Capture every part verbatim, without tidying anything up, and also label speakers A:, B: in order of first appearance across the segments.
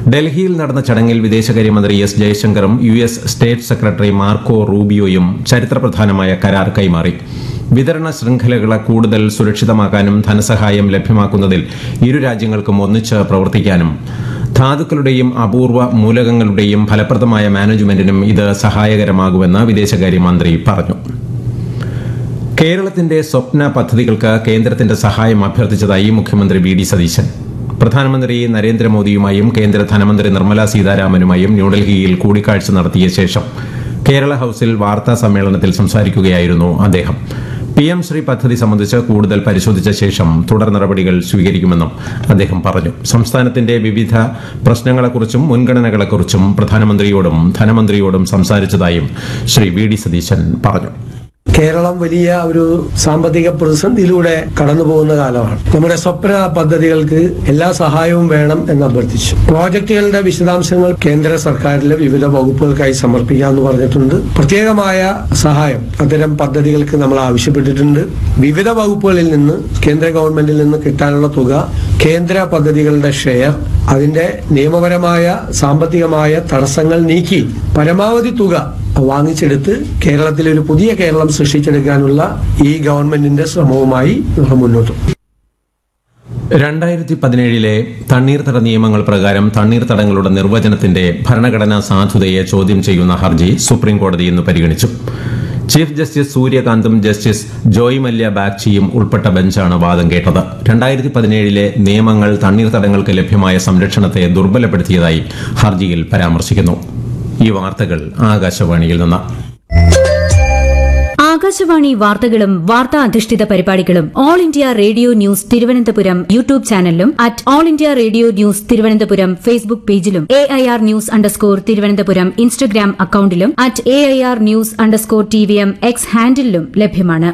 A: ഡൽഹിയിൽ നടന്ന ചടങ്ങിൽ വിദേശകാര്യമന്ത്രി S ജയശങ്കറും U S state secretary Marco റൂബിയോയും ചരിത്രപ്രധാനമായ കരാർ കൈമാറി. വിതരണ ശൃംഖലകളെ കൂടുതൽ സുരക്ഷിതമാക്കാനും ധനസഹായം ലഭ്യമാക്കുന്നതിൽ ഇരു രാജ്യങ്ങൾക്കും ഒന്നിച്ച് പ്രവർത്തിക്കാനും ധാതുക്കളുടെയും അപൂർവ മൂലകങ്ങളുടെയും ഫലപ്രദമായ മാനേജ്മെന്റിനും ഇത് സഹായകരമാകുമെന്ന് വിദേശകാര്യമന്ത്രി പറഞ്ഞു. കേരളത്തിന്റെ സ്വപ്ന പദ്ധതികൾക്ക് കേന്ദ്രത്തിന്റെ സഹായം അഭ്യർത്ഥിച്ചതായി മുഖ്യമന്ത്രി വി ഡി സതീശൻ. പ്രധാനമന്ത്രി നരേന്ദ്രമോദിയുമായും കേന്ദ്ര ധനമന്ത്രി നിർമ്മലാ സീതാരാമനുമായും ന്യൂഡൽഹിയിൽ കൂടിക്കാഴ്ച നടത്തിയ ശേഷം കേരള ഹൌസിൽ വാർത്താ സമ്മേളനത്തിൽ സംസാരിക്കുകയായിരുന്നു അദ്ദേഹം. പി എം ശ്രീ പദ്ധതി സംബന്ധിച്ച് കൂടുതൽ പരിശോധിച്ച ശേഷം തുടർ നടപടികൾ സ്വീകരിക്കുമെന്നും അദ്ദേഹം പറഞ്ഞു. സംസ്ഥാനത്തിന്റെ വിവിധ പ്രശ്നങ്ങളെക്കുറിച്ചും മുൻഗണനകളെക്കുറിച്ചും പ്രധാനമന്ത്രിയോടും ധനമന്ത്രിയോടും സംസാരിച്ചതായും ശ്രീ വി ഡി സതീശൻ പറഞ്ഞു.
B: കേരളം വലിയ ഒരു സാമ്പത്തിക പ്രതിസന്ധിയിലൂടെ കടന്നു പോകുന്ന കാലമാണ്. നമ്മുടെ സ്വപ്ന പദ്ധതികൾക്ക് എല്ലാ സഹായവും വേണം എന്ന് അഭ്യർത്ഥിച്ചു. പ്രോജക്ടുകളുടെ വിശദാംശങ്ങൾ കേന്ദ്ര സർക്കാരിലെ വിവിധ വകുപ്പുകൾക്കായി സമർപ്പിക്കാമെന്ന് പറഞ്ഞിട്ടുണ്ട്. പ്രത്യേകമായ സഹായം അത്തരം പദ്ധതികൾക്ക് നമ്മൾ ആവശ്യപ്പെട്ടിട്ടുണ്ട്. വിവിധ വകുപ്പുകളിൽ നിന്ന് കേന്ദ്ര ഗവൺമെന്റിൽ നിന്ന് കിട്ടാനുള്ള തുക, കേന്ദ്ര പദ്ധതികളുടെ ഷെയർ, അതിന്റെ നിയമപരമായ സാമ്പത്തികമായ തടസ്സങ്ങൾ നീക്കി പരമാവധി തുക വാങ്ങിച്ചെടുത്ത് കേരളത്തിൽ ഒരു പുതിയ കേരളം സൃഷ്ടിച്ചെടുക്കാനുള്ള ഈ ഗവൺമെന്റിന്റെ ശ്രമവുമായി മുന്നോട്ട്.
A: രണ്ടായിരത്തി പതിനേഴിലെ തണ്ണീർത്തട നിയമങ്ങൾ പ്രകാരം തണ്ണീർത്തടങ്ങളുടെ നിർവചനത്തിന്റെ ഭരണഘടനാ സാധുതയെ ചോദ്യം ചെയ്യുന്ന ഹർജി സുപ്രീംകോടതി ഇന്ന് പരിഗണിച്ചു. Chief justice സൂര്യകാന്തും justice Joy Mallya ബാഗ്ചിയും ഉൾപ്പെട്ട ബെഞ്ചാണ് വാദം കേട്ടത്. രണ്ടായിരത്തി പതിനേഴിലെ നിയമങ്ങൾ തണ്ണീർത്തടങ്ങൾക്ക് ലഭ്യമായ സംരക്ഷണത്തെ ദുർബലപ്പെടുത്തിയതായി ഹർജിയിൽ പരാമർശിക്കുന്നു. ഈ വാർത്തകൾ ആകാശവാണിയിൽ നിന്ന്.
C: ആകാശവാണി വാർത്തകളും വാർത്താ അധിഷ്ഠിത പരിപാടികളും all India radio news Thiruvananthapuram YouTube ചാനലിലും at all India radio news Thiruvananthapuram Facebook പേജിലും A I R news underscore Thiruvananthapuram Instagram അക്കൌണ്ടിലും at A I R news underscore T V M X ഹാൻഡിലും ലഭ്യമാണ്.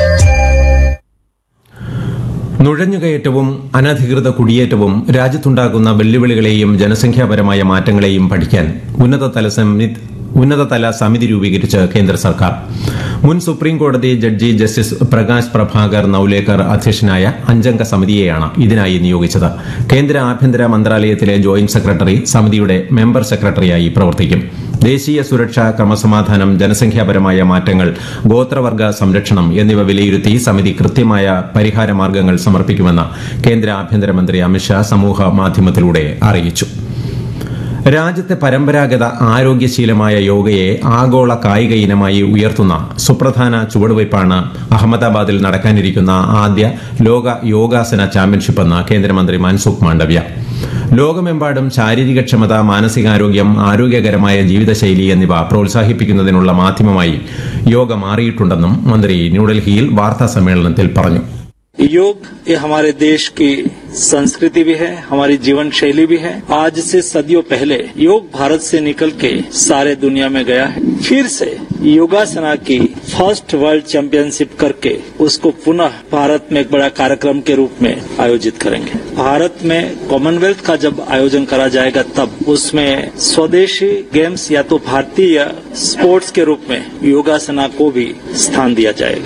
A: നുഴഞ്ഞുകയറ്റവും അനധികൃത കുടിയേറ്റവും രാജ്യത്തുണ്ടാകുന്ന വെല്ലുവിളികളെയും ജനസംഖ്യാപരമായ മാറ്റങ്ങളെയും പഠിക്കാൻ ഉന്നതതല സമിതി ഉന്നതതല സമിതി രൂപീകരിച്ച് കേന്ദ്ര സർക്കാർ. മുൻ സുപ്രീംകോടതി ജഡ്ജി ജസ്റ്റിസ് പ്രകാശ് പ്രഭാകർ നൌലേക്കർ അധ്യക്ഷനായ അഞ്ചംഗ സമിതിയെയാണ് ഇതിനായി നിയോഗിച്ചത്. കേന്ദ്ര ആഭ്യന്തര മന്ത്രാലയത്തിലെ ജോയിന്റ് സെക്രട്ടറി സമിതിയുടെ മെമ്പർ സെക്രട്ടറിയായി പ്രവർത്തിക്കും. ദേശീയ സുരക്ഷ, ക്രമസമാധാനം, ജനസംഖ്യാപരമായ മാറ്റങ്ങൾ, ഗോത്രവർഗ സംരക്ഷണം എന്നിവ വിലയിരുത്തി സമിതി കൃത്യമായ പരിഹാര മാർഗ്ഗങ്ങൾ സമർപ്പിക്കുമെന്ന് കേന്ദ്ര ആഭ്യന്തരമന്ത്രി അമിത്ഷാ സമൂഹ മാധ്യമത്തിലൂടെ അറിയിച്ചു. രാജ്യത്തെ പരമ്പരാഗത ആരോഗ്യശീലമായ യോഗയെ ആഗോള കായിക ഇനമായി ഉയർത്തുന്ന സുപ്രധാന ചുവടുവയ്പ്പാണ് അഹമ്മദാബാദിൽ നടക്കാനിരിക്കുന്ന ആദ്യ ലോക യോഗാസന ചാമ്പ്യൻഷിപ്പെന്ന് കേന്ദ്രമന്ത്രി മൻസുഖ് മാണ്ഡവ്യ. ലോകമെമ്പാടും ശാരീരികക്ഷമത, മാനസികാരോഗ്യം, ആരോഗ്യകരമായ ജീവിതശൈലി എന്നിവ പ്രോത്സാഹിപ്പിക്കുന്നതിനുള്ള മാധ്യമമായി യോഗ മാറിയിട്ടുണ്ടെന്നും മന്ത്രി ന്യൂഡൽഹിയിൽ വാർത്താ സമ്മേളനത്തിൽ പറഞ്ഞു.
D: योग ये हमारे देश की संस्कृति भी है, हमारी जीवन शैली भी है. आज से सदियों पहले योग भारत से निकल के सारे दुनिया में गया है. फिर से योगासना की फर्स्ट वर्ल्ड चैंपियनशिप करके उसको पुनः भारत में एक बड़ा कार्यक्रम के रूप में आयोजित करेंगे. भारत में कॉमनवेल्थ का जब आयोजन करा जाएगा तब उसमें स्वदेशी गेम्स या तो भारतीय स्पोर्ट्स के रूप में योगासना को भी स्थान दिया जाएगा.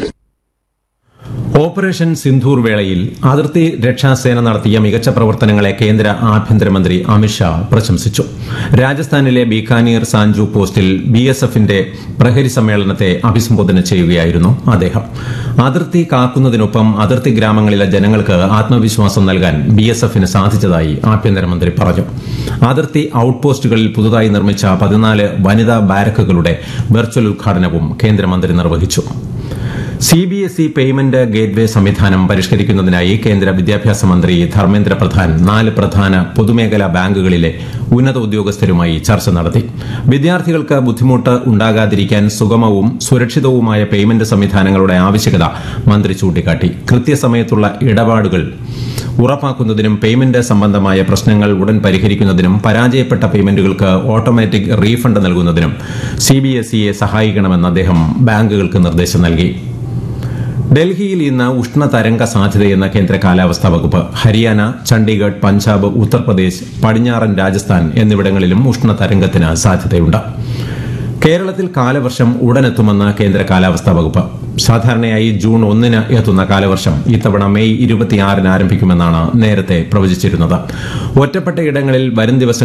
A: ഓപ്പറേഷൻ സിന്ധൂർ വേളയിൽ അതിർത്തി രക്ഷാസേന നടത്തിയ മികച്ച പ്രവർത്തനങ്ങളെ കേന്ദ്ര ആഭ്യന്തരമന്ത്രി അമിത്ഷാ പ്രശംസിച്ചു. രാജസ്ഥാനിലെ ബീക്കാനീർ സാഞ്ചു പോസ്റ്റിൽ ബി എസ് എഫിന്റെ പ്രഹരി സമ്മേളനത്തെ അഭിസംബോധന ചെയ്യുകയായിരുന്നു അദ്ദേഹം. അതിർത്തി കാക്കുന്നതിനൊപ്പം അതിർത്തി ഗ്രാമങ്ങളിലെ ജനങ്ങൾക്ക് ആത്മവിശ്വാസം നൽകാൻ ബി എസ് എഫിന് സാധിച്ചതായി ആഭ്യന്തരമന്ത്രി പറഞ്ഞു. അതിർത്തി ഔട്ട് പോസ്റ്റുകളിൽ പുതുതായി നിർമ്മിച്ച പതിനാല് വനിതാ ബാരക്കുകളുടെ വെർച്വൽ ഉദ്ഘാടനവും കേന്ദ്രമന്ത്രി നിർവഹിച്ചു. C B S E payment gateway സംവിധാനം പരിഷ്കരിക്കുന്നതിനായി കേന്ദ്ര വിദ്യാഭ്യാസ മന്ത്രി ധർമ്മേന്ദ്ര പ്രധാൻ നാല് പ്രധാന പൊതുമേഖലാ ബാങ്കുകളിലെ ഉന്നത ഉദ്യോഗസ്ഥരുമായി ചർച്ച നടത്തി. വിദ്യാർത്ഥികൾക്ക് ബുദ്ധിമുട്ട് ഉണ്ടാകാതിരിക്കാൻ സുഗമവും സുരക്ഷിതവുമായ പേയ്മെന്റ് സംവിധാനങ്ങളുടെ ആവശ്യകത മന്ത്രി ചൂണ്ടിക്കാട്ടി. കൃത്യസമയത്തുള്ള ഇടപാടുകൾ ഉറപ്പാക്കുന്നതിനും പേയ്മെന്റ് സംബന്ധമായ പ്രശ്നങ്ങൾ ഉടൻ പരിഹരിക്കുന്നതിനും പരാജയപ്പെട്ട പേയ്മെന്റുകൾക്ക് ഓട്ടോമാറ്റിക് റീഫണ്ട് നൽകുന്നതിനും സി ബി എസ് ഇയെ സഹായിക്കണമെന്ന് അദ്ദേഹം ബാങ്കുകൾക്ക് നിർദ്ദേശം നൽകി. ഡൽഹിയിൽ ഇന്ന് ഉഷ്ണതരംഗ സാധ്യതയെന്ന കേന്ദ്ര കാലാവസ്ഥാ വകുപ്പ്. ഹരിയാന, ചണ്ഡീഗഡ്, പഞ്ചാബ്, ഉത്തർപ്രദേശ്, പടിഞ്ഞാറൻ രാജസ്ഥാൻ എന്നിവിടങ്ങളിലും ഉഷ്ണതരംഗത്തിന് സാധ്യതയുണ്ട്. കേരളത്തിൽ കാലവർഷം ഉടനെത്തുമെന്ന് കേന്ദ്ര കാലാവസ്ഥാ വകുപ്പ്. സാധാരണയായി ജൂൺ ഒന്നിന് എത്തുന്ന കാലവർഷം ഇത്തവണ മെയ് ഇരുപത്തിയാറിന് ആരംഭിക്കുമെന്നാണ് നേരത്തെ പ്രവചിച്ചിരുന്നത്. ഒറ്റപ്പെട്ട ഇടങ്ങളിൽ വരും ദിവസം